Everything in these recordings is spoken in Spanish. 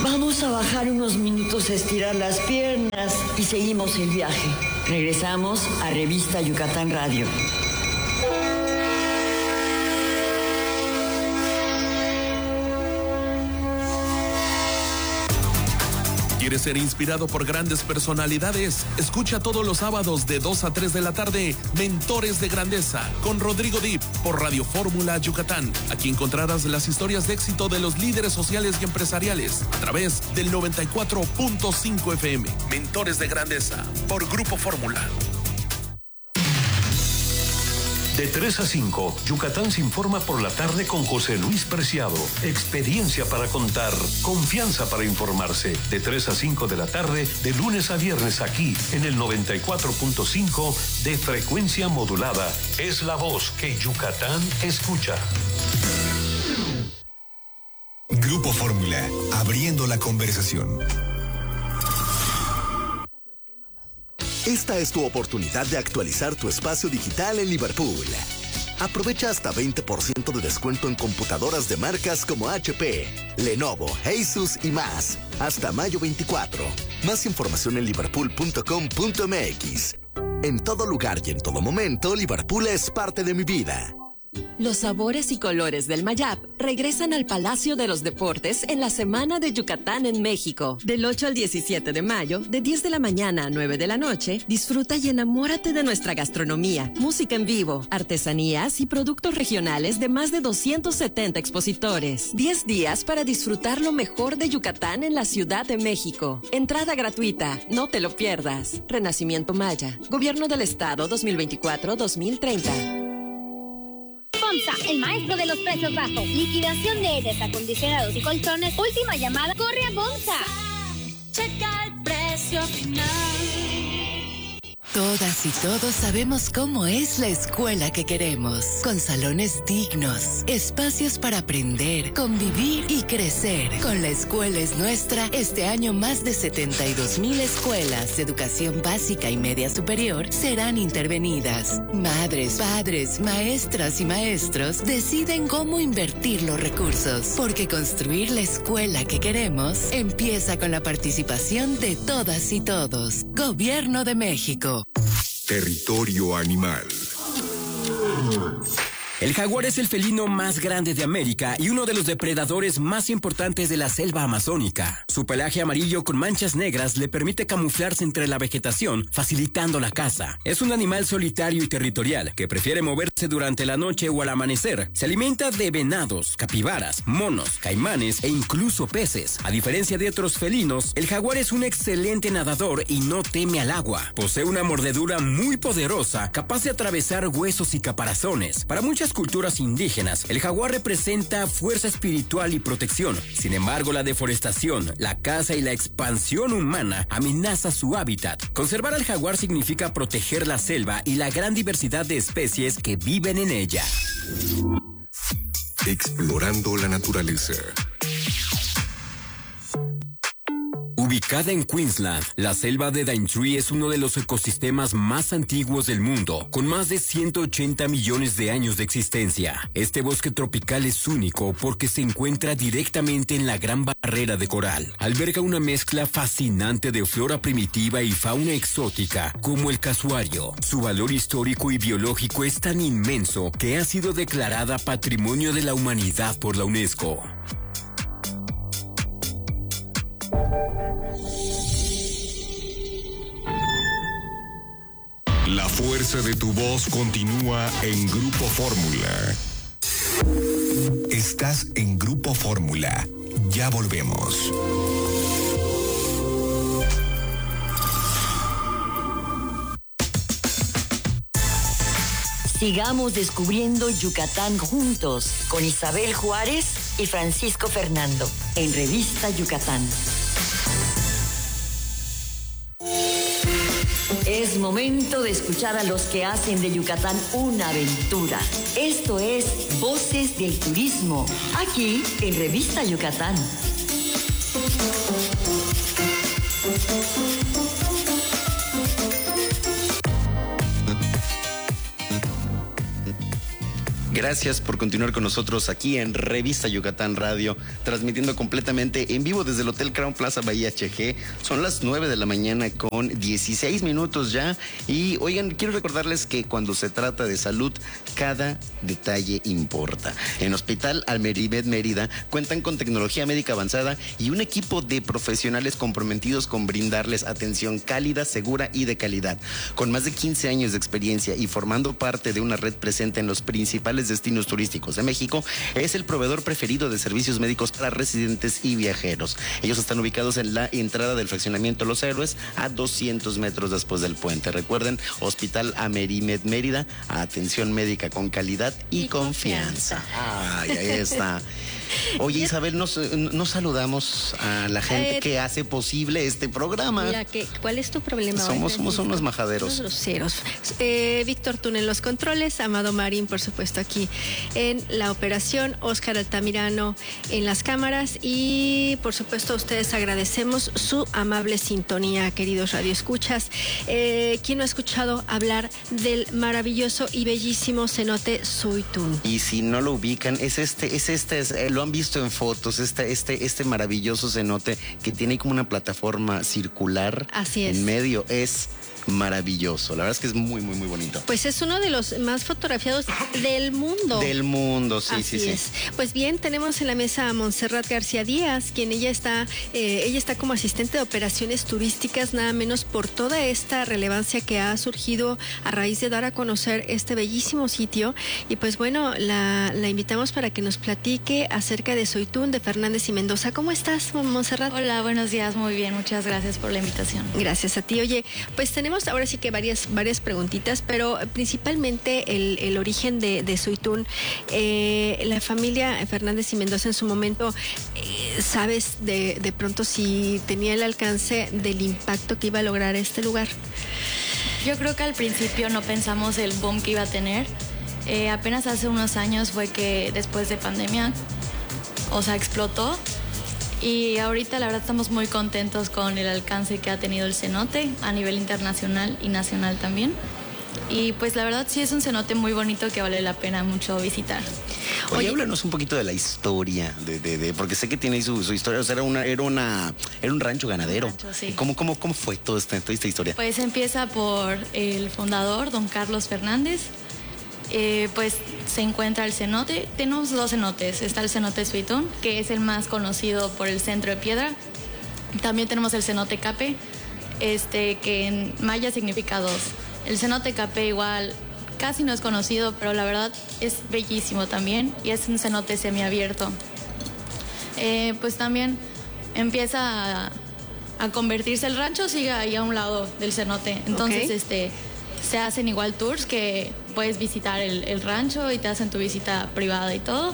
Vamos a bajar unos minutos a estirar las piernas y seguimos el viaje. Regresamos a Revista Yucatán Radio. ¿Quieres ser inspirado por grandes personalidades? Escucha todos los sábados de 2 a 3 de la tarde Mentores de Grandeza con Rodrigo Dip por Radio Fórmula Yucatán. Aquí encontrarás las historias de éxito de los líderes sociales y empresariales a través del 94.5 FM. Mentores de Grandeza por Grupo Fórmula. De 3 a 5, Yucatán se informa por la tarde con José Luis Preciado. Experiencia para contar, confianza para informarse. De 3 a 5 de la tarde, de lunes a viernes aquí, en el 94.5 de frecuencia modulada. Es la voz que Yucatán escucha. Grupo Fórmula, abriendo la conversación. Esta es tu oportunidad de actualizar tu espacio digital en Liverpool. Aprovecha hasta 20% de descuento en computadoras de marcas como HP, Lenovo, Asus y más. Hasta mayo 24. Más información en liverpool.com.mx. En todo lugar y en todo momento, Liverpool es parte de mi vida. Los sabores y colores del Mayap regresan al Palacio de los Deportes en la Semana de Yucatán en México. Del 8 al 17 de mayo, de 10 de la mañana a 9 de la noche, disfruta y enamórate de nuestra gastronomía, música en vivo, artesanías y productos regionales de más de 270 expositores. 10 días para disfrutar lo mejor de Yucatán en la Ciudad de México. Entrada gratuita, no te lo pierdas. Renacimiento Maya, Gobierno del Estado 2024-2030. FOMSA, el maestro de los precios bajos. Liquidación de aires acondicionados y colchones. Última llamada. Corre a FOMSA. Checa el precio final. Todas y todos sabemos cómo es la escuela que queremos, con salones dignos, espacios para aprender, convivir y crecer. Con La Escuela es Nuestra, este año más de 72,000 escuelas de educación básica y media superior serán intervenidas. Madres, padres, maestras y maestros deciden cómo invertir los recursos, porque construir la escuela que queremos empieza con la participación de todas y todos. Gobierno de México. Territorio animal. El jaguar es el felino más grande de América y uno de los depredadores más importantes de la selva amazónica. Su pelaje amarillo con manchas negras le permite camuflarse entre la vegetación, facilitando la caza. Es un animal solitario y territorial que prefiere moverse durante la noche o al amanecer. Se alimenta de venados, capibaras, monos, caimanes e incluso peces. A diferencia de otros felinos, el jaguar es un excelente nadador y no teme al agua. Posee una mordedura muy poderosa, capaz de atravesar huesos y caparazones. Para muchas culturas indígenas, el jaguar representa fuerza espiritual y protección. Sin embargo, la deforestación, la caza y la expansión humana amenaza su hábitat. Conservar al jaguar significa proteger la selva y la gran diversidad de especies que viven en ella. Explorando la naturaleza. Ubicada en Queensland, la selva de Daintree es uno de los ecosistemas más antiguos del mundo, con más de 180 millones de años de existencia. Este bosque tropical es único porque se encuentra directamente en la Gran Barrera de Coral. Alberga una mezcla fascinante de flora primitiva y fauna exótica, como el casuario. Su valor histórico y biológico es tan inmenso que ha sido declarada Patrimonio de la Humanidad por la UNESCO. La fuerza de tu voz continúa en Grupo Fórmula. Estás en Grupo Fórmula. Ya volvemos. Sigamos descubriendo Yucatán juntos con Isabel Juárez y Francisco Fernando en Revista Yucatán. Es momento de escuchar a los que hacen de Yucatán una aventura. Esto es Voces del Turismo, aquí en Revista Yucatán. Gracias por continuar con nosotros aquí en Revista Yucatán Radio, transmitiendo completamente en vivo desde el Hotel Crown Plaza Bahía HG. Son las 9 de la mañana con 16 minutos ya. Y oigan, quiero recordarles que cuando se trata de salud, cada detalle importa. En Hospital Almerimed Mérida cuentan con tecnología médica avanzada y un equipo de profesionales comprometidos con brindarles atención cálida, segura y de calidad. Con más de 15 años de experiencia y formando parte de una red presente en los principales destinos turísticos de México, es el proveedor preferido de servicios médicos para residentes y viajeros. Ellos están ubicados en la entrada del fraccionamiento Los Héroes, a 200 metros después del puente. Recuerden, Hospital Almerimed Mérida, atención médica con calidad y confianza. Ay, ahí está. Oye, Isabel, nos saludamos a la gente que hace posible este programa. Mira, ¿cuál es tu problema? Somos unos majaderos. Unos groseros. Víctor Tun en los controles, Amado Marín, por supuesto, aquí en la operación, Óscar Altamirano en las cámaras y, por supuesto, a ustedes agradecemos su amable sintonía, queridos radioescuchas. ¿Quién no ha escuchado hablar del maravilloso y bellísimo cenote Suitún? Y si no lo ubican, lo han visto en fotos, este maravilloso cenote que tiene como una plataforma circular. Así es. En medio, es maravilloso. La verdad es que es muy, muy, muy bonito. Pues es uno de los más fotografiados del mundo. Del mundo, sí, Así sí, es. sí. Pues bien, tenemos en la mesa a Montserrat García Díaz, quien ella está como asistente de operaciones turísticas, nada menos por toda esta relevancia que ha surgido a raíz de dar a conocer este bellísimo sitio. Y pues bueno, la invitamos para que nos platique acerca de Suitún, de Fernández y Mendoza. ¿Cómo estás, Montserrat? Hola, buenos días, muy bien, muchas gracias por la invitación. Gracias a ti. Oye, pues tenemos ahora sí que varias preguntitas, pero principalmente el origen de Suitún. La familia Fernández y Mendoza en su momento, ¿sabes de pronto si tenía el alcance del impacto que iba a lograr este lugar? Yo creo que al principio no pensamos el boom que iba a tener. Apenas hace unos años fue que después de pandemia, explotó. Y ahorita la verdad estamos muy contentos con el alcance que ha tenido el cenote a nivel internacional y nacional también. Y pues la verdad sí es un cenote muy bonito que vale la pena mucho visitar. Oye, háblanos un poquito de la historia, porque sé que tiene su historia, era un rancho ganadero. Sí. ¿Cómo fue toda esta historia? Pues empieza por el fundador, don Carlos Fernández. Pues se encuentra el cenote. Tenemos dos cenotes. Está el cenote Suitún, que es el más conocido por el centro de piedra. También tenemos el cenote Cape, que en maya significa dos. El cenote Cape igual casi no es conocido, pero la verdad es bellísimo también y es un cenote semiabierto. Pues también empieza a convertirse el rancho, sigue ahí a un lado del cenote. Entonces, se hacen igual tours que puedes visitar el rancho y te hacen tu visita privada y todo.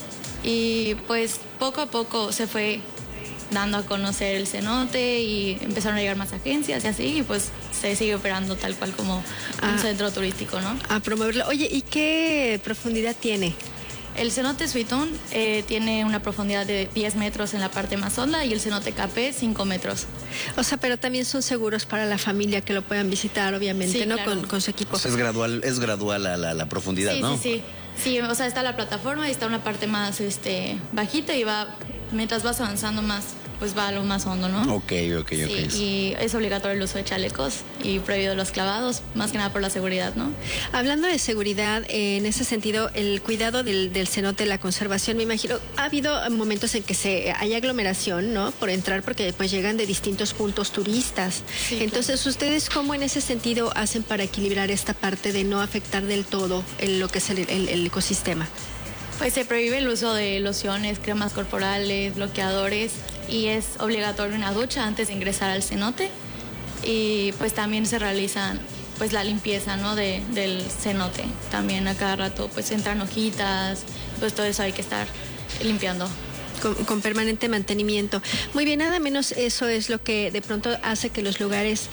Y pues poco a poco se fue dando a conocer el cenote y empezaron a llegar más agencias y así, y pues se sigue operando tal cual como un centro turístico, ¿no? A promoverlo. Oye, ¿y qué profundidad tiene? El cenote Suitún tiene una profundidad de 10 metros en la parte más honda y el cenote Capé 5 metros. Pero también son seguros para la familia que lo puedan visitar, obviamente, sí, ¿no? Claro. Con su equipo. Es gradual la profundidad, sí, ¿no? Sí, está la plataforma y está una parte más bajita y mientras vas avanzando más, pues va a lo más hondo, ¿no? Ok. Sí, y es obligatorio el uso de chalecos y prohibido los clavados, más que nada por la seguridad, ¿no? Hablando de seguridad, en ese sentido, el cuidado del cenote, la conservación, me imagino, ha habido momentos en que hay aglomeración, ¿no? Por entrar, porque pues llegan de distintos puntos turistas. Sí, entonces, claro. ¿Ustedes cómo en ese sentido hacen para equilibrar esta parte de no afectar del todo lo que es el ecosistema? Pues se prohíbe el uso de lociones, cremas corporales, bloqueadores y es obligatorio una ducha antes de ingresar al cenote y pues también se realizan pues la limpieza, ¿no? del cenote. También a cada rato pues entran hojitas, pues todo eso hay que estar limpiando. con permanente mantenimiento. Muy bien, nada menos eso es lo que de pronto hace que los lugares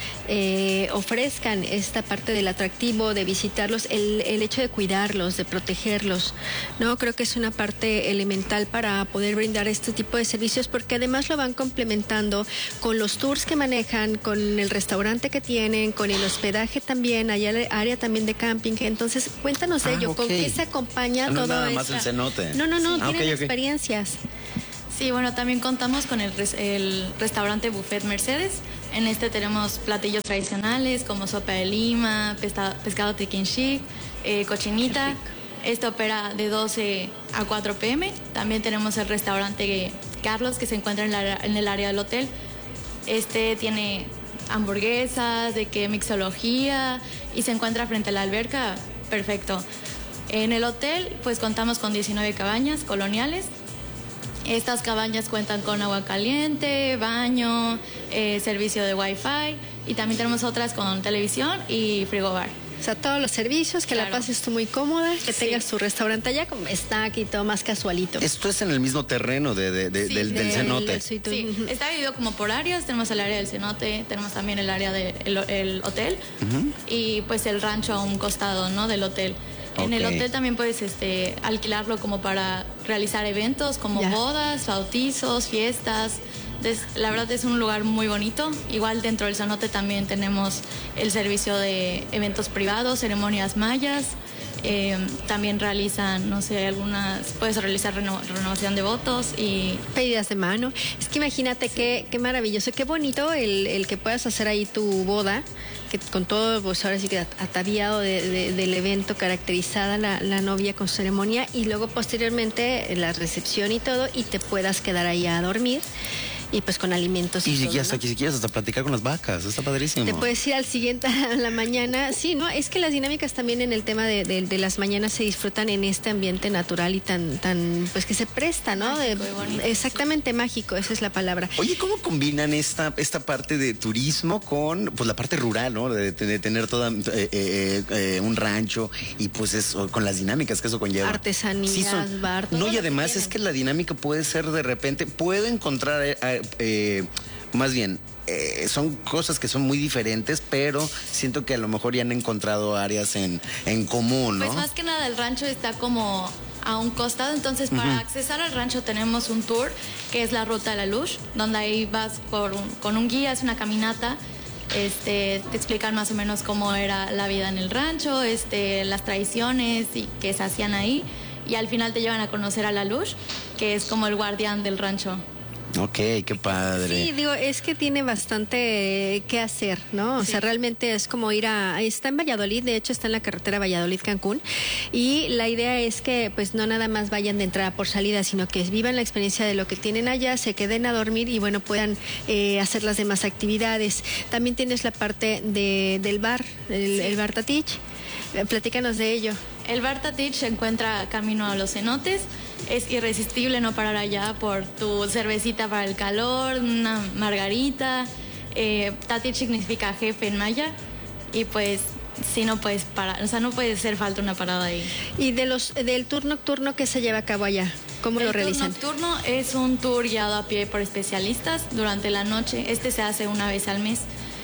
ofrezcan esta parte del atractivo, de visitarlos, el hecho de cuidarlos, de protegerlos, ¿no? Creo que es una parte elemental para poder brindar este tipo de servicios, porque además lo van complementando con los tours que manejan, con el restaurante que tienen, con el hospedaje también, hay área también de camping. Entonces, cuéntanos de ello, ¿con qué se acompaña todo nada esto? Más el cenote. No, tienen experiencias. Sí, bueno, también contamos con el restaurante Buffet Mercedes. En este tenemos platillos tradicionales como sopa de lima, pescado tiquinchic, cochinita. Este opera de 12 a 4 p.m. También tenemos el restaurante Carlos, que se encuentra en el área del hotel. Este tiene hamburguesas, de que mixología, y se encuentra frente a la alberca. Perfecto. En el hotel, pues contamos con 19 cabañas coloniales. Estas cabañas cuentan con agua caliente, baño, servicio de Wi-Fi, y también tenemos otras con televisión y frigobar. O sea, todos los servicios, que la pases tú muy cómoda, que tengas tu restaurante allá como snack y todo más casualito. Esto es en el mismo terreno del cenote. Sí, está dividido como por áreas. Tenemos el área del cenote, tenemos también el área del hotel, y pues el rancho a un costado, ¿no?, del hotel. En el hotel también puedes alquilarlo como para realizar eventos como bodas, bautizos, fiestas. La verdad es un lugar muy bonito. Igual dentro del cenote también tenemos el servicio de eventos privados, ceremonias mayas. También realizan, no sé, puedes realizar renovación de votos y pedidas de mano. Es que imagínate qué maravilloso, qué bonito el que puedas hacer ahí tu boda, que con todo, pues ahora sí que ataviado del evento, caracterizada la novia con ceremonia, y luego posteriormente la recepción y todo, y te puedas quedar ahí a dormir. Y pues con alimentos. Y todo, si quieres hasta platicar con las vacas, está padrísimo. Te puedes ir al siguiente a la mañana. Sí, ¿no? Es que las dinámicas también en el tema de las mañanas se disfrutan en este ambiente natural y tan pues que se presta, ¿no? Mágico y bonito, exactamente, mágico, esa es la palabra. Oye, ¿cómo combinan esta parte de turismo con pues la parte rural, ¿no? De tener toda un rancho y pues eso, con las dinámicas que eso conlleva. Artesanías, bar, todo. No, y además es que la dinámica puede ser de repente, puedo encontrar más bien, son cosas que son muy diferentes, pero siento que a lo mejor ya han encontrado áreas en común, ¿no? Pues más que nada el rancho está como a un costado, entonces para accesar al rancho tenemos un tour que es la Ruta de la Luz, donde ahí vas con un guía, es una caminata. Te explican más o menos cómo era la vida en el rancho, las tradiciones y que se hacían ahí, y al final te llevan a conocer a la Luz, que es como el guardián del rancho. Ok, qué padre. Sí, digo, es que tiene bastante que hacer, ¿no? O sea, realmente es como está en Valladolid, de hecho está en la carretera Valladolid-Cancún, y la idea es que pues no nada más vayan de entrada por salida, sino que vivan la experiencia de lo que tienen allá, se queden a dormir y bueno, puedan hacer las demás actividades. También tienes la parte del bar, el Bar Tatich. Platícanos de ello. El Bar Tatich se encuentra camino a los cenotes. Es irresistible no parar allá por tu cervecita para el calor, una margarita. Tatich significa jefe en maya, y pues sí, no puedes parar, o sea, no puede hacer falta una parada ahí. ¿Y del tour nocturno que se lleva a cabo allá? ¿Cómo lo realizan? El tour nocturno es un tour guiado a pie por especialistas durante la noche. Se hace una vez al mes.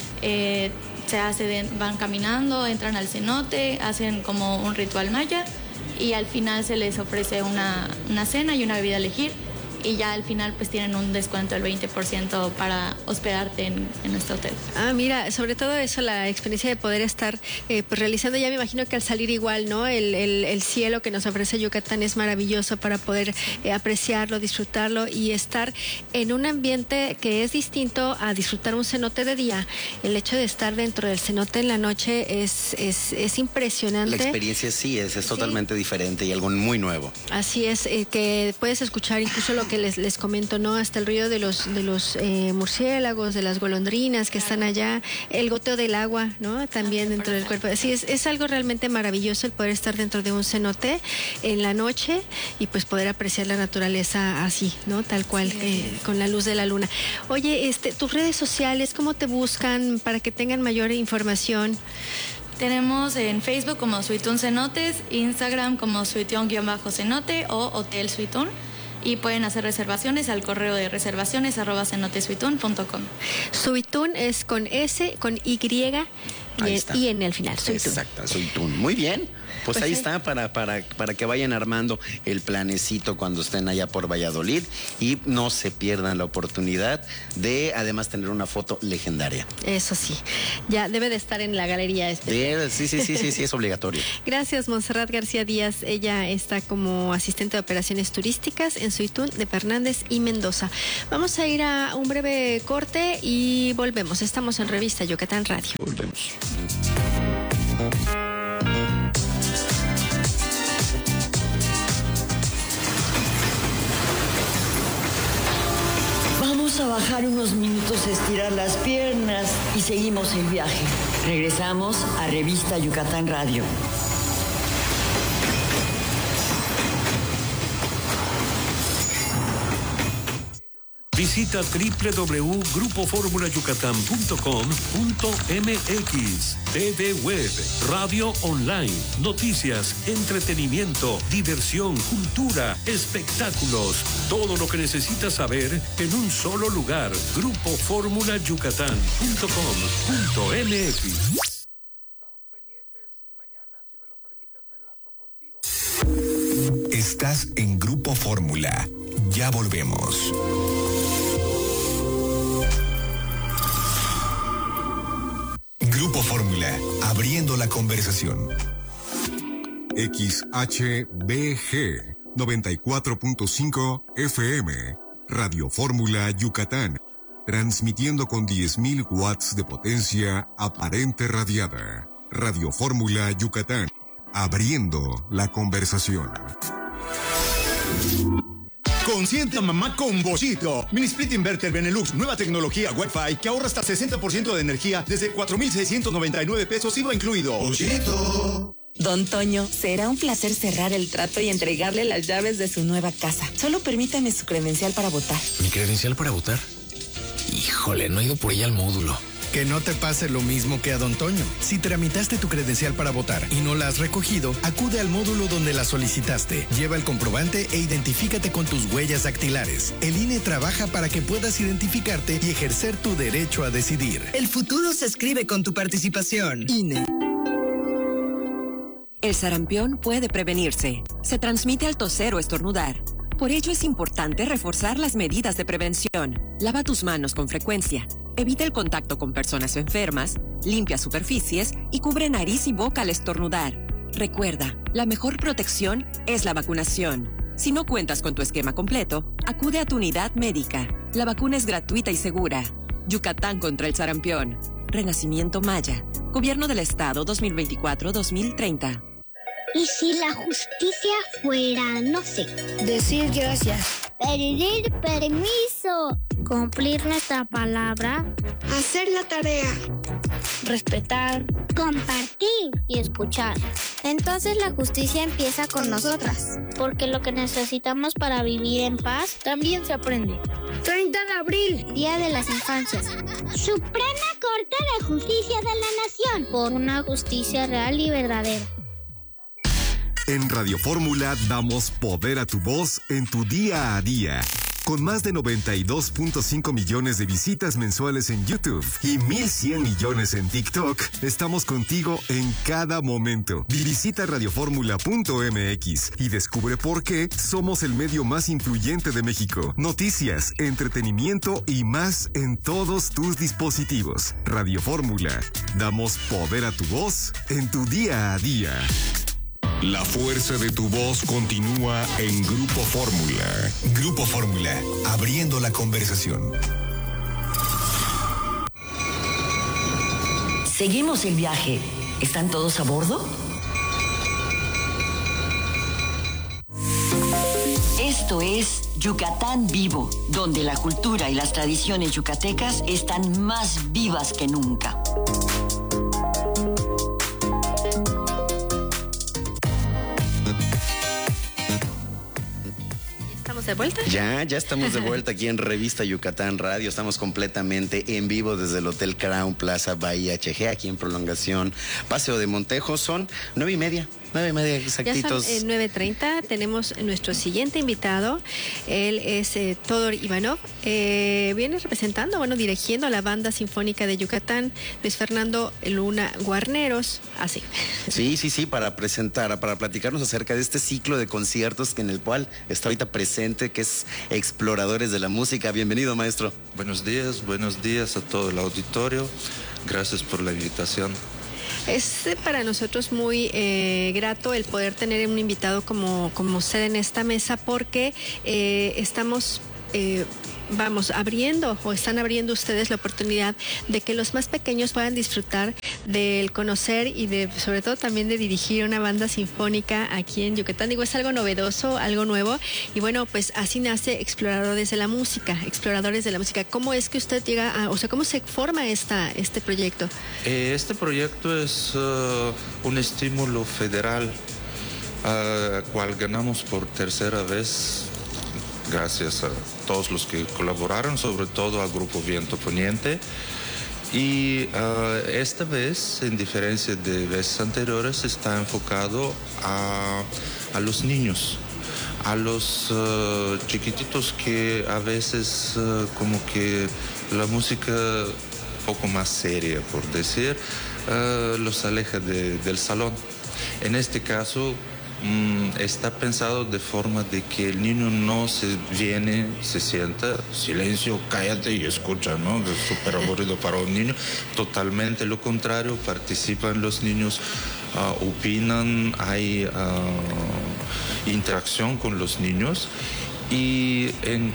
Van caminando, entran al cenote, hacen como un ritual maya, y al final se les ofrece una cena y una bebida a elegir, y ya al final pues tienen un descuento del 20% para hospedarte en nuestro hotel. Ah, mira, sobre todo eso, la experiencia de poder estar pues realizando, ya me imagino que al salir igual, ¿no? El cielo que nos ofrece Yucatán es maravilloso para poder apreciarlo, disfrutarlo y estar en un ambiente que es distinto a disfrutar un cenote de día. El hecho de estar dentro del cenote en la noche es impresionante. La experiencia sí es totalmente diferente y algo muy nuevo. Así es, que puedes escuchar incluso lo que les comento, ¿no? Hasta el ruido de los murciélagos, de las golondrinas que están allá, el goteo del agua, ¿no? También dentro del cuerpo. Sí, es algo realmente maravilloso el poder estar dentro de un cenote en la noche y pues poder apreciar la naturaleza así, ¿no? Tal cual, con la luz de la luna. Oye, tus redes sociales, ¿cómo te buscan para que tengan mayor información? Tenemos en Facebook como Suitún Cenotes, Instagram como Suitún-Cenote o Hotel Suitún. y pueden hacer reservaciones al correo de reservaciones@cenotesuitun.com. Suitun es con S, con Y y en el final. Suitun. Exacto, Suitun. Muy bien. Pues ahí está para que vayan armando el planecito cuando estén allá por Valladolid y no se pierdan la oportunidad de además tener una foto legendaria. Eso sí, ya debe de estar en la galería. Sí, es obligatorio. Gracias, Montserrat García Díaz. Ella está como asistente de operaciones turísticas en Suitun de Fernández y Mendoza. Vamos a ir a un breve corte y volvemos. Estamos en Revista Yucatán Radio. Volvemos. Vamos a bajar unos minutos, estirar las piernas y seguimos el viaje. Regresamos a Revista Yucatán Radio. Visita www.grupoformulayucatán.com.mx. TV Web, radio online, noticias, entretenimiento, diversión, cultura, espectáculos. Todo lo que necesitas saber en un solo lugar. Grupoformulayucatán.com.mx. Estás en Grupo Fórmula. Ya volvemos. Grupo Fórmula, abriendo la conversación. XHBG 94.5 FM, Radio Fórmula Yucatán, transmitiendo con 10.000 watts de potencia aparente radiada. Radio Fórmula Yucatán, abriendo la conversación. Consiente a mamá con Boschito. Mini Split Inverter Benelux, nueva tecnología Wi-Fi que ahorra hasta 60% de energía desde 4,699 pesos IVA incluido. Boschito. Don Toño, será un placer cerrar el trato y entregarle las llaves de su nueva casa. Solo permítame su credencial para votar. ¿Mi credencial para votar? Híjole, no he ido por ella al módulo. Que no te pase lo mismo que a Don Toño. Si tramitaste tu credencial para votar y no la has recogido, acude al módulo donde la solicitaste. Lleva el comprobante e identifícate con tus huellas dactilares. El INE trabaja para que puedas identificarte y ejercer tu derecho a decidir. El futuro se escribe con tu participación. INE. El sarampión puede prevenirse. Se transmite al toser o estornudar. Por ello es importante reforzar las medidas de prevención. Lava tus manos con frecuencia. Evita el contacto con personas enfermas, limpia superficies y cubre nariz y boca al estornudar. Recuerda, la mejor protección es la vacunación. Si no cuentas con tu esquema completo, acude a tu unidad médica. La vacuna es gratuita y segura. Yucatán contra el sarampión. Renacimiento Maya. Gobierno del Estado 2024-2030. ¿Y si la justicia fuera, no sé, decir gracias, pedir permiso, cumplir nuestra palabra, hacer la tarea, respetar, compartir y escuchar? Entonces la justicia empieza con nosotras, porque lo que necesitamos para vivir en paz también se aprende. 30 de abril, Día de las Infancias. Suprema Corte de Justicia de la Nación, por una justicia real y verdadera. En Radio Fórmula damos poder a tu voz en tu día a día. Con más de 92.5 millones de visitas mensuales en YouTube y 1,100 millones en TikTok, estamos contigo en cada momento. Visita radioformula.mx y descubre por qué somos el medio más influyente de México. Noticias, entretenimiento y más en todos tus dispositivos. Radio Fórmula, damos poder a tu voz en tu día a día. La fuerza de tu voz continúa en Grupo Fórmula. Grupo Fórmula, abriendo la conversación. Seguimos el viaje. ¿Están todos a bordo? Esto es Yucatán Vivo, donde la cultura y las tradiciones yucatecas están más vivas que nunca. ¿De vuelta? Ya estamos de vuelta aquí en Revista Yucatán Radio. Estamos completamente en vivo desde el Hotel Crown Plaza Bahía HG, aquí en prolongación Paseo de Montejo. Son 9:30 9:30 exactitos. Ya son 9:30. Tenemos nuestro siguiente invitado. Él es Todor Ivanov. Viene representando, dirigiendo a la Banda Sinfónica de Yucatán, Luis Fernando Luna Guarneros. Así. Sí, para platicarnos acerca de este ciclo de conciertos en el cual está ahorita presente, que es Exploradores de la Música. Bienvenido, maestro. Buenos días a todo el auditorio. Gracias por la invitación. Es para nosotros muy grato el poder tener un invitado como usted en esta mesa, porque estamos están abriendo ustedes la oportunidad de que los más pequeños puedan disfrutar del conocer y sobre todo también de dirigir una banda sinfónica aquí en Yucatán. Es algo novedoso, algo nuevo, y pues así nace Exploradores de la Música. ¿Cómo es que usted llega cómo se forma este proyecto? Este proyecto es un estímulo federal cual ganamos por tercera vez, gracias a todos los que colaboraron, sobre todo al Grupo Viento Poniente. Y esta vez, en diferencia de veces anteriores, está enfocado a los niños, a los chiquititos que a veces como que la música un poco más seria, por decir, los aleja del salón. En este caso, está pensado de forma de que el niño no se sienta, silencio, cállate y escucha, ¿no? Es súper aburrido para un niño. Totalmente lo contrario, participan los niños, opinan, hay interacción con los niños, y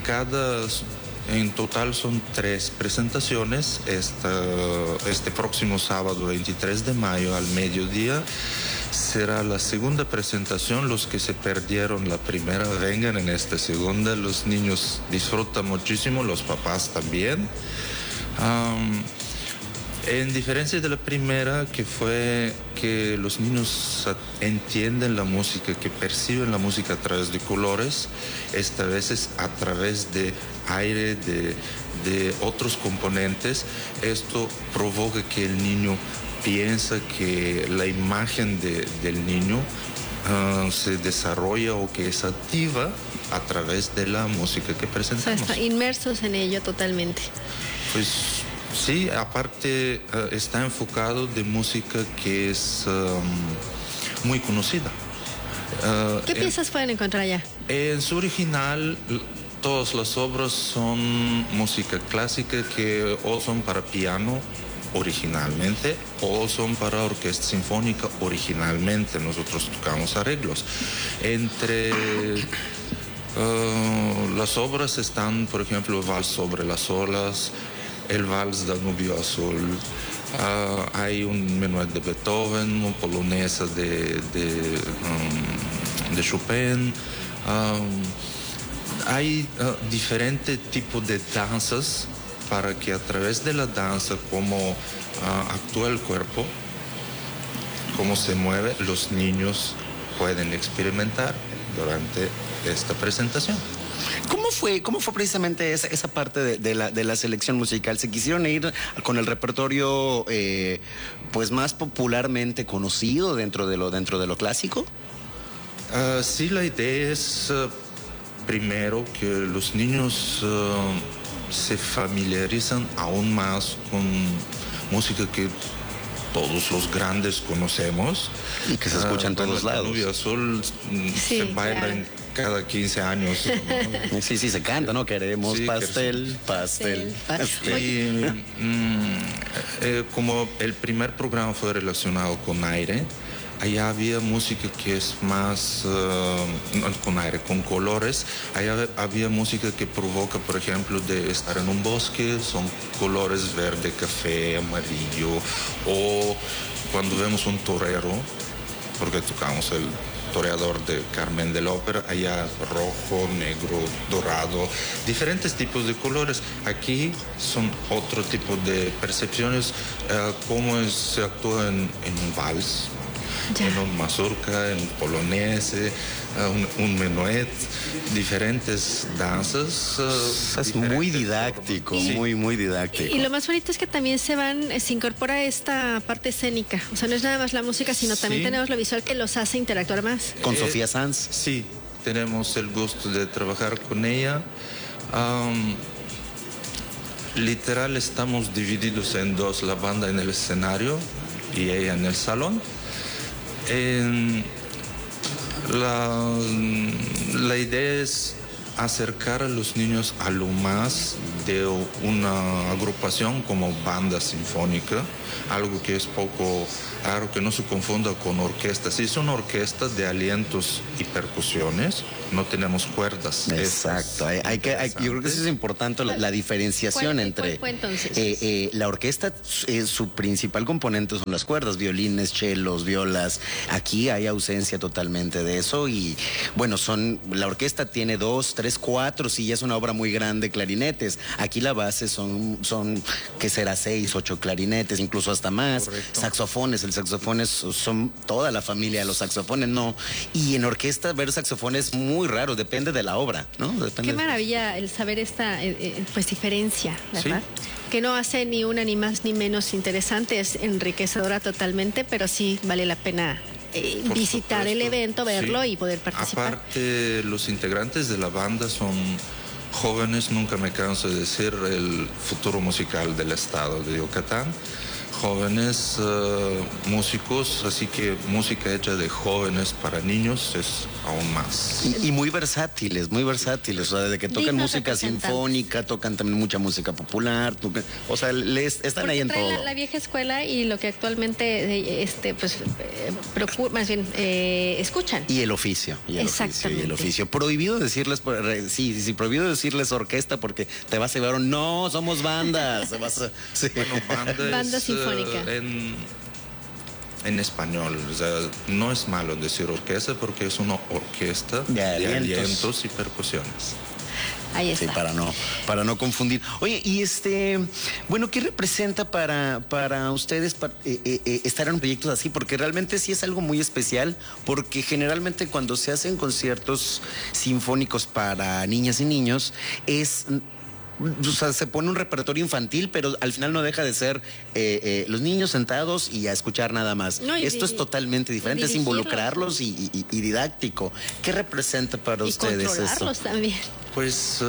en total son 3 presentaciones. Este próximo sábado 23 de mayo al mediodía será la segunda presentación. Los que se perdieron la primera vengan en esta segunda. Los niños disfrutan muchísimo, los papás también. En diferencia de la primera, que fue que los niños entienden la música, que perciben la música a través de colores, esta vez es a través de aire, de otros componentes. Esto provoca que el niño piensa, que la imagen del niño se desarrolla o que es activa a través de la música que presentamos. Están inmersos en ello totalmente. Pues sí, aparte está enfocado de música que es muy conocida. ¿Qué piezas pueden encontrar allá? En su original, todas las obras son música clásica, que o son para piano originalmente o son para orquesta sinfónica originalmente. Nosotros tocamos arreglos. Entre las obras están, por ejemplo, el Vals sobre las olas, el Vals Danubio Azul, hay un menuet de Beethoven, una polonesa de Chopin. Hay diferentes tipos de danzas, para que a través de la danza, cómo actúa el cuerpo, cómo se mueve, los niños pueden experimentar durante esta presentación. ¿Cómo fue precisamente esa parte de la selección musical? ¿Se quisieron ir con el repertorio pues más popularmente conocido dentro de lo clásico? Sí, la idea es primero que los niños se familiarizan aún más con música que todos los grandes conocemos. Y que se escucha en todos lados. Danubio Azul se baila en cada 15 años, ¿no? Sí, se canta, ¿no? Queremos pastel. Y como el primer programa fue relacionado con aire, allá había música que es más con aire, con colores. Allá había música que provoca, por ejemplo, de estar en un bosque, son colores verde, café, amarillo, o cuando vemos un torero, porque tocamos el toreador de Carmen de la Ópera, allá rojo, negro, dorado, diferentes tipos de colores. Aquí son otro tipo de percepciones, cómo se actúa en un vals. en un mazurka, en un polonés, un menuet, diferentes danzas. Es muy didáctico, muy didáctico. Y lo más bonito es que también se incorpora esta parte escénica. O sea, no es nada más la música, sino también tenemos lo visual que los hace interactuar más. ¿Con Sofía Sanz? Sí, tenemos el gusto de trabajar con ella. Literal estamos divididos en dos, la banda en el escenario y ella en el salón. La idea es acercar a los niños a lo más de una agrupación como banda sinfónica, algo que es poco raro, que no se confunda con orquesta. Sí, es una orquesta de alientos y percusiones, no tenemos cuerdas. Exacto, yo creo que eso es importante, la diferenciación entre... ¿Cuál fue entonces? La orquesta, su principal componente son las cuerdas, violines, chelos, violas. Aquí hay ausencia totalmente de eso y, bueno, la orquesta tiene 2, 3, 4, si ya es una obra muy grande, clarinetes. Aquí la base son que será 6, 8 clarinetes, incluso hasta más. Correcto. Saxofones, el saxofón son toda la familia, los saxofones no. Y en orquesta ver saxofones es muy raro, depende de la obra, ¿no? Qué maravilla el saber esta pues diferencia, ¿verdad? Sí. Que no hace ni una ni más ni menos interesante, es enriquecedora totalmente, pero sí vale la pena visitar el evento, verlo y poder participar. Aparte, los integrantes de la banda son jóvenes, nunca me canso de decir, el futuro musical del estado de Yucatán. Jóvenes músicos, así que música hecha de jóvenes para niños es aún más. Y muy versátiles, o sea, desde que tocan música sinfónica, tocan también mucha música popular, o sea, están ahí en todo. La vieja escuela y lo que actualmente más bien escuchan. Y el oficio. Exactamente. Y el oficio. Prohibido decirles, prohibido decirles orquesta porque te vas a llevar no, somos bandas. Bueno, banda sinfónica. En español, o sea, no es malo decir orquesta porque es una orquesta de alientos y percusiones. Ahí está. Sí, para no confundir. Oye, y bueno, ¿qué representa para ustedes estar en proyectos así? Porque realmente sí es algo muy especial, porque generalmente cuando se hacen conciertos sinfónicos para niñas y niños o sea, se pone un repertorio infantil, pero al final no deja de ser los niños sentados y a escuchar nada más. Esto es totalmente diferente, es involucrarlos y didáctico. ¿Qué representa para ustedes esto? Controlarlos también. Pues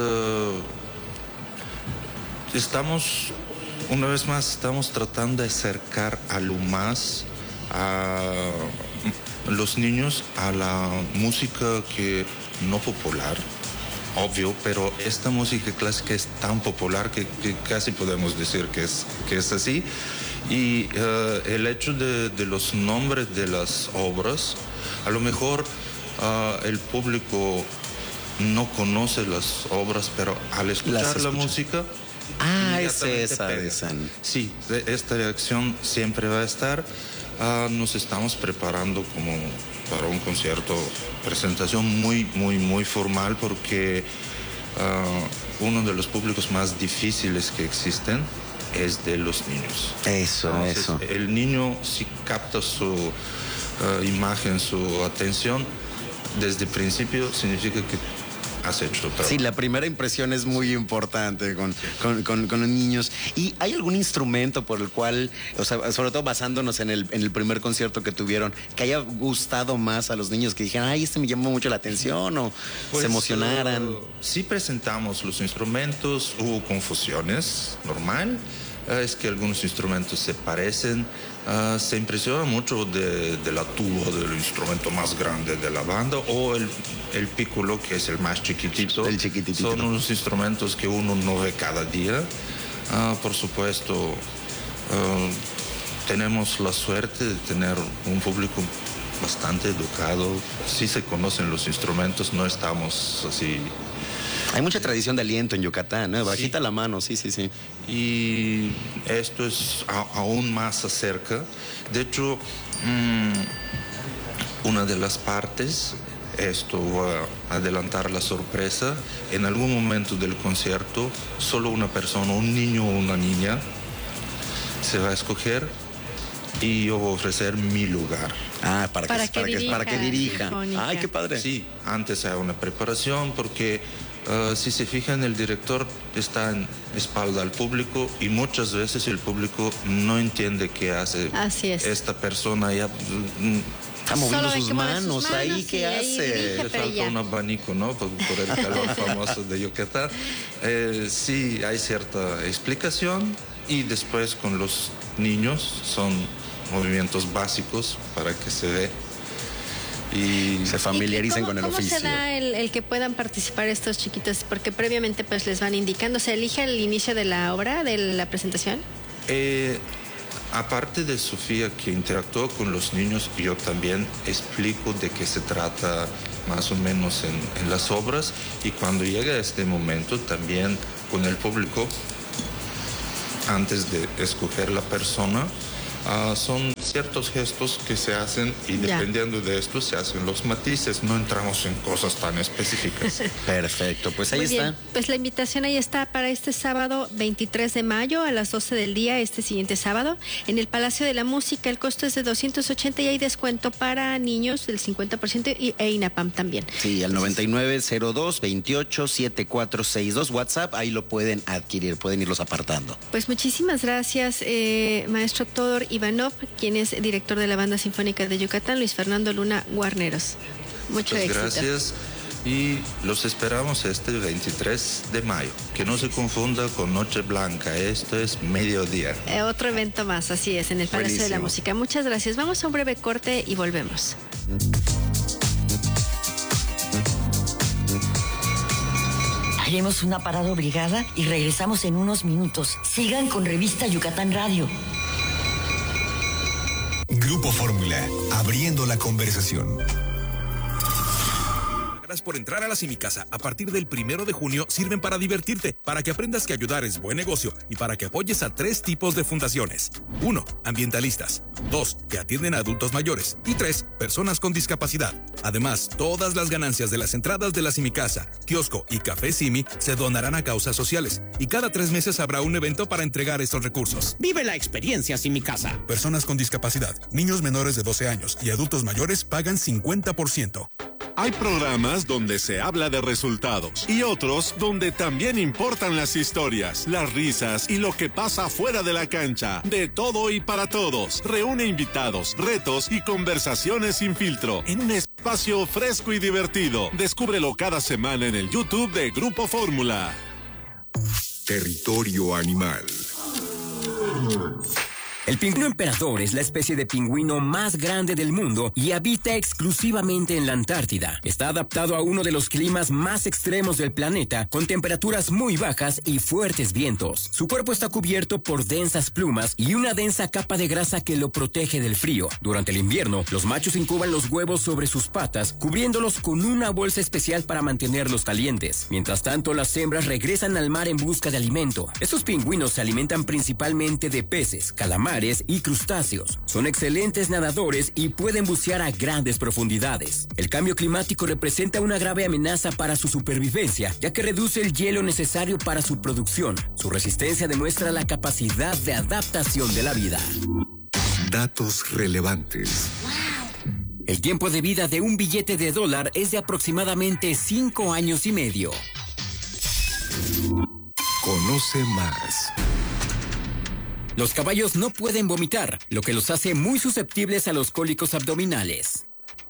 una vez más, estamos tratando de acercar a lo más a los niños a la música que no popular. Obvio, pero esta música clásica es tan popular que casi podemos decir que es así. Y el hecho de los nombres de las obras, a lo mejor el público no conoce las obras, pero al escuchar la música... es esa. Sí, esta reacción siempre va a estar. Nos estamos preparando como para un concierto, presentación muy, muy, muy formal, porque uno de los públicos más difíciles que existen es de los niños. Entonces, el niño, si capta su imagen, su atención, desde el principio significa que has hecho trabajo. Sí, la primera impresión es muy importante con los niños. ¿Y hay algún instrumento por el cual, o sea, sobre todo basándonos en el primer concierto que tuvieron, que haya gustado más a los niños, que dijeran, ay, me llamó mucho la atención, o se emocionaran? Sí presentamos los instrumentos, hubo confusiones, normal. Es que algunos instrumentos se parecen. Se impresiona mucho de la tuba, del instrumento más grande de la banda, o el piccolo, que es el más chiquitito. El chiquitito. Son unos instrumentos que uno no ve cada día. Por supuesto, tenemos la suerte de tener un público bastante educado. Sí se conocen los instrumentos, no estamos así... Hay mucha tradición de aliento en Yucatán, ¿eh? Bajita la mano, sí. Y esto es aún más acerca. De hecho, una de las partes, esto va a adelantar la sorpresa, en algún momento del concierto, solo una persona, un niño o una niña, se va a escoger y yo voy a ofrecer mi lugar. Para que dirija. Ay, qué padre. Sí, antes hay una preparación porque si se fijan, el director está en espalda al público y muchas veces el público no entiende qué hace esta persona. Ya está moviendo sus manos ahí, ¿qué hace? Le falta un abanico, ¿no? Por el calor famoso de Yucatán. Sí, hay cierta explicación y después con los niños son movimientos básicos para que se dé y se familiaricen con el oficio. ¿Cómo se da el que puedan participar estos chiquitos? Porque previamente pues les van indicando, ¿se elige al inicio de la obra, de la presentación? Aparte de Sofía, que interactúa con los niños, yo también explico de qué se trata más o menos en las obras, y cuando llega este momento también con el público, antes de escoger la persona, son ciertos gestos que se hacen y dependiendo de esto se hacen los matices. No entramos en cosas tan específicas. Perfecto, pues ahí Muy está. Bien. Pues la invitación ahí está para este sábado 23 de mayo a las 12 del día, este siguiente sábado, en el Palacio de la Música. El costo es de 280 y hay descuento para niños del 50% e INAPAM también. Sí, al 9902287462 WhatsApp, ahí lo pueden adquirir, pueden irlos apartando. Pues muchísimas gracias, maestro Todor Ivanov, quien es director de la Banda Sinfónica de Yucatán, Luis Fernando Luna Guarneros. Muchas gracias y los esperamos este 23 de mayo. Que no se confunda con Noche Blanca, esto es mediodía. Otro evento más, así es, en el Palacio de la Música. Muchas gracias. Vamos a un breve corte y volvemos. Haremos una parada obligada y regresamos en unos minutos. Sigan con Revista Yucatán Radio. Grupo Fórmula, abriendo la conversación. Por entrar a la Simicasa a partir del 1 de junio sirven para divertirte, para que aprendas que ayudar es buen negocio y para que apoyes a 3 tipos de fundaciones. 1. Ambientalistas. 2. Que atienden a adultos mayores. Y 3. Personas con discapacidad. Además, todas las ganancias de las entradas de la Simicasa, kiosco y café Simi se donarán a causas sociales. Y cada 3 meses habrá un evento para entregar estos recursos. Vive la experiencia Simicasa. Personas con discapacidad, niños menores de 12 años y adultos mayores pagan 50%. Hay programas donde se habla de resultados y otros donde también importan las historias, las risas y lo que pasa fuera de la cancha. De todo y para todos. Reúne invitados, retos y conversaciones sin filtro en un espacio fresco y divertido. Descúbrelo cada semana en el YouTube de Grupo Fórmula. Territorio animal. El pingüino emperador es la especie de pingüino más grande del mundo y habita exclusivamente en la Antártida. Está adaptado a uno de los climas más extremos del planeta, con temperaturas muy bajas y fuertes vientos. Su cuerpo está cubierto por densas plumas y una densa capa de grasa que lo protege del frío. Durante el invierno, los machos incuban los huevos sobre sus patas, cubriéndolos con una bolsa especial para mantenerlos calientes. Mientras tanto, las hembras regresan al mar en busca de alimento. Estos pingüinos se alimentan principalmente de peces, calamares y crustáceos. Son excelentes nadadores y pueden bucear a grandes profundidades. El cambio climático representa una grave amenaza para su supervivencia, ya que reduce el hielo necesario para su producción. Su resistencia demuestra la capacidad de adaptación de la vida. Datos relevantes. El tiempo de vida de un billete de $1 es de aproximadamente 5 años y medio. Conoce más. Los caballos no pueden vomitar, lo que los hace muy susceptibles a los cólicos abdominales.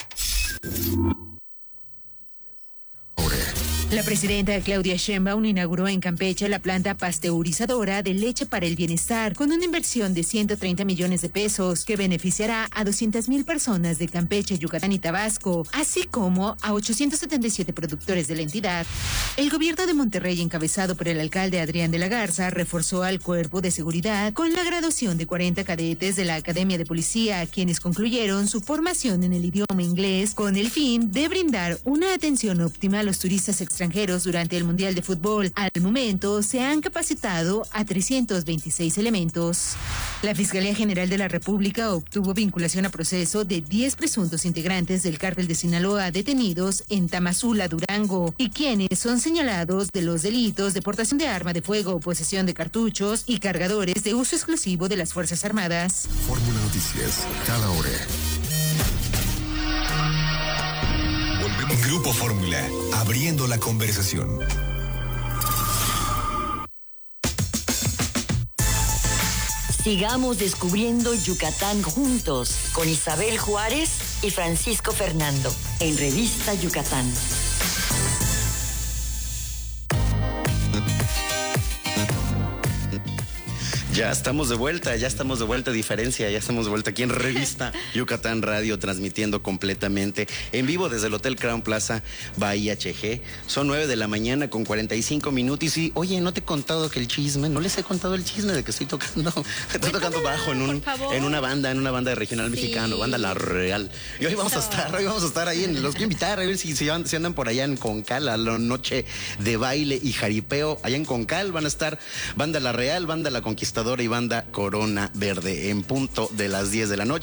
La presidenta Claudia Sheinbaum inauguró en Campeche la planta pasteurizadora de leche para el bienestar con una inversión de 130 millones de pesos que beneficiará a 200,000 personas de Campeche, Yucatán y Tabasco, así como a 877 productores de la entidad. El gobierno de Monterrey, encabezado por el alcalde Adrián de la Garza, reforzó al cuerpo de seguridad con la graduación de 40 cadetes de la Academia de Policía, quienes concluyeron su formación en el idioma inglés con el fin de brindar una atención óptima a los turistas extranjeros durante el Mundial de Fútbol. Al momento se han capacitado a 326 elementos. La Fiscalía General de la República obtuvo vinculación a proceso de 10 presuntos integrantes del cártel de Sinaloa detenidos en Tamazula, Durango, y quienes son señalados de los delitos de portación de arma de fuego, posesión de cartuchos y cargadores de uso exclusivo de las Fuerzas Armadas. Fórmula Noticias, cada hora. Grupo Fórmula, abriendo la conversación. Sigamos descubriendo Yucatán juntos con Isabel Juárez y Francisco Fernando en Revista Yucatán. Ya estamos de vuelta, diferencia, ya estamos de vuelta aquí en Revista Yucatán Radio, transmitiendo completamente en vivo desde el Hotel Crown Plaza Bahía HG. Son 9 de la mañana con 45 minutos y, oye, no te he contado que el chisme, no les he contado el chisme de que estoy tocando bajo en una banda de regional mexicano, banda La Real. Y hoy vamos a estar ahí, los quiero invitar a ver si andan por allá en Concal a la noche de baile y jaripeo. Allá en Concal van a estar banda La Real, banda La Conquistadora y banda Corona Verde en punto de las 10 de la noche.